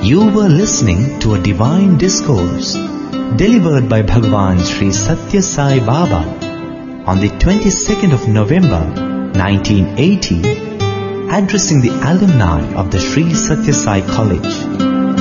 You were listening to a divine discourse delivered by Bhagavan Sri Satya Sai Baba on the 22nd of November 1980, addressing the alumni of the Sri Satya Sai College.